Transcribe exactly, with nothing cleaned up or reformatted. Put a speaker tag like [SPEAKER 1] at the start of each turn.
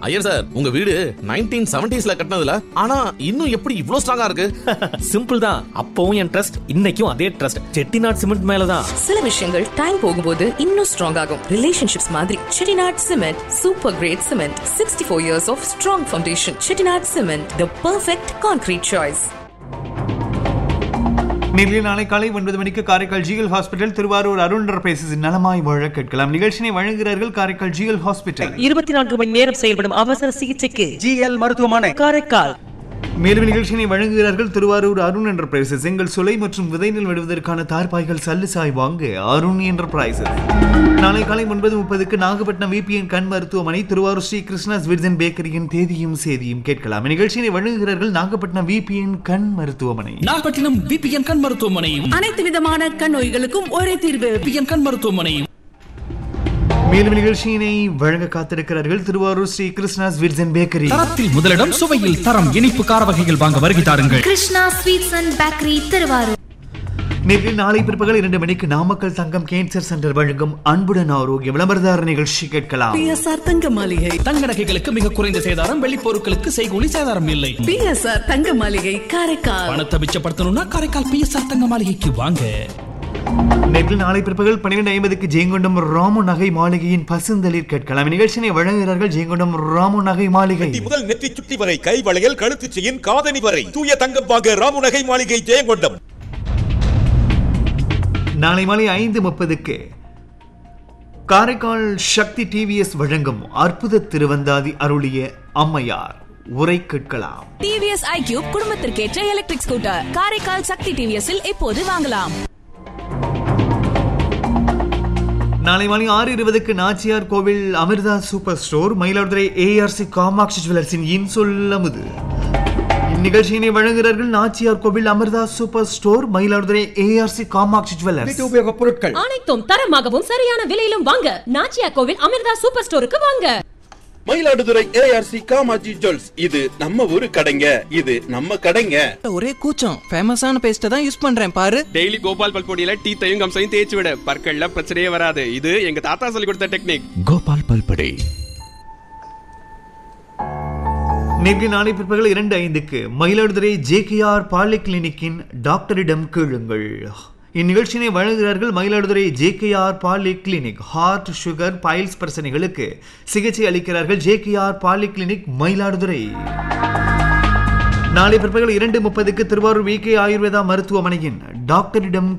[SPEAKER 1] Iyer sir, உங்க வீடு nineteen செவன்டீஸ்ல கட்டினதுல ஆனா இன்னும் எப்படி இவ்ளோ ஸ்ட்ராங்கா இருக்கு?
[SPEAKER 2] சிம்பிள் தான். அப்பவும் என் ட்ரஸ்ட், இன்னைக்கும் அதே ட்ரஸ்ட். செட்டிநாட் சிமெண்ட் மேலதான்.
[SPEAKER 3] சில விஷயங்கள் டைம் போகும்போது இன்னும் ஸ்ட்ராங் ஆகும். ரிலேஷன்ஷிப்ஸ் மாதிரி Chettinad cement super great cement. Sixty four years of strong foundation. Chettinad cement, the perfect concrete choice.
[SPEAKER 4] நேரில் நாளை காலை ஒன்பது மணிக்கு Karaikal GL hospital Thiruvarur Arun enterprises நலமாய் வாழ கேட்கலாம். நிகழ்ச்சியை வழங்குகிறார்கள் காரைக்கால் ஜிஎல் ஹாஸ்பிட்டல்.
[SPEAKER 2] இருபத்தி நான்கு மணி நேரம் செயல்படும் அவசர சிகிச்சைக்கு
[SPEAKER 5] ஜிஎல் மருத்துவமனை
[SPEAKER 2] காரைக்கால்.
[SPEAKER 4] மேலும் நிகழ்ச்சியை வழங்குகிறார்கள் திருவாரூர் அருண் என்டர்பிரைசஸ். எங்கள் சுலை மற்றும் விதைநெல் விடுவதற்கான தார்பாய்கள் சல்லுசாய் வாங்க அருண் என்டர்பிரைசஸ். நாளை காலை ஒன்பது முப்பதுக்கு நாகப்பட்டினம் விபிஎன் கண் மருத்துவமனை திருவாரூர் ஸ்ரீ கிருஷ்ணாஸ் விர்ஜன் பேக்கரியின் தேதியும் சேதியும் கேட்கலாம். நிகழ்ச்சியை வழங்குகிறார்கள் நாகப்பட்டினம் விபிஎன் கண் மருத்துவமனை.
[SPEAKER 6] நாகப்பட்டினம் விபிஎன் கண் மருத்துவமனை.
[SPEAKER 3] அனைத்து விதமான கண் நோய்களுக்கும் ஒரே தீர்வு.
[SPEAKER 6] விபிஎன் கண் மருத்துவமனை.
[SPEAKER 4] மேலும் நிகழ்ச்சியினை வழங்க காத்திருக்கிறார்கள் திருவாரூர் ஸ்ரீ கிருஷ்ணாஸ் விர்ஜன் பேக்கரி.
[SPEAKER 6] தரத்தில் முதலிடம், சுவையில் தரம். இனிப்பு கார வகைகள் வாங்க வருகை தாருங்கள்.
[SPEAKER 7] Krishna sweets and bakery Thiruvarur.
[SPEAKER 4] நேரில் நாளை பிற்பகல் இரண்டு மணிக்கு நாமக்கல் தங்கம் கேன்சர் சென்டர் வழங்கும் அன்புடன் ஆரோக்கியம் விளம்பரதார நிகழ்ச்சி கேட்கலாம்.
[SPEAKER 3] பிஎஸ்ஆர் தங்க மாளிகை.
[SPEAKER 6] தங்க நகைகளுக்கு மிக குறைந்த சேதாரம், வெள்ளி பொருட்களுக்கு செய்கூலி சேதாரம் இல்லை.
[SPEAKER 3] பிஎஸ்ஆர் தங்க மாளிகை காரைக்கால்.
[SPEAKER 6] பணத்தை மிச்சப்படுத்தணும்னா காரைக்கால் பிஎஸ்ஆர் தங்க மாளிகைக்கு வாங்க.
[SPEAKER 4] நேரில் நாளை பிற்பகல் பன்னிரண்டு ஐம்பதுக்கு ஜெயங்கொண்டம் ராமு நகை மாளிகையின் பசுந்தளிர் கேட்கலாம். நிகழ்ச்சியை வழங்குகிறார்கள் ஜெயங்கொண்டம் ராமு நகை மாளிகை.
[SPEAKER 8] முதல் நெற்றி சுட்டி வரை கை வளையல், கழுத்து செயின், காதணி வரை தூய தங்கம் வாங்க ராமு நகை மாளிகை ஜெயங்கொண்டம்.
[SPEAKER 4] நாளை மாலை ஐந்து முப்பதுக்கு காரைக்கால் சக்தி டிவிஎஸ் வழங்கும் அற்புத திருவந்தாதி அருளிய அம்மையார் உரை கேட்கலாம்.
[SPEAKER 3] TVS iQube குடும்பத்திற்கேற்ற electric scooter Karaikal சக்தி டிவிஎஸ்ஸில் இப்போது வாங்கலாம்.
[SPEAKER 4] நாளை மாலை ஆறு இருபதுக்கு நாச்சியார் கோவில் Amrita super store Mayiladuthurai ARC Kamakshi ஜுவல்லர்ஸின் இன்சொல்லமுது. இந்நிகழ்ச்சியினை வழங்குகிறார்கள் நாச்சியார் கோவில் Amrita super store Mayiladuthurai ARC Kamakshi jewellers.
[SPEAKER 5] உபயோகப் பொருட்கள்
[SPEAKER 9] அனைத்தும் தரமாகவும் சரியான விலையிலும் வாங்க நாச்சியார் கோவில் அமிர்தா சூப்பர் ஸ்டோருக்கு வாங்க.
[SPEAKER 8] Mayiladuthurai ARC Kamakshi jewels. இது நம்ம ஊரு கடைங்க, இது நம்ம கடைங்க.
[SPEAKER 10] ஒரே கூச்சம், ஃபேமஸான பேஸ்ட் தான் யூஸ் பண்றேன் பாரு.
[SPEAKER 11] டெய்லி கோபால் பல்பொடியில டீத்தையும் கம்சையும் தேய்ச்சி விட பற்கள்ல பிரச்சனையே வராது. இது எங்க தாத்தா சொல்லி கொடுத்த டெக்னிக்.
[SPEAKER 1] கோபால் பல்பொடி.
[SPEAKER 4] நேற்று நாளை பிற்பகல் இரண்டு ஐந்துக்கு மயிலாடுதுறை ஜேகேஆர் பாலி கிளினிக்கின் டாக்டரிடம் கேளுங்கள். இந்நிகழ்ச்சியினை வழங்குகிறார்கள் Mayiladuthurai JKR poly clinic. Heart, sugar, files பிரச்சனைகளுக்கு சிகிச்சை அளிக்கிறார்கள் ஜேகேஆர் பாலி கிளினிக் மயிலாடுதுறை. நாளை பிற்பகல் இரண்டு முப்பதுக்கு திருவாரூர் விகே ஆயுர்வேதா மருத்துவமனையின் டாக்டரிடம்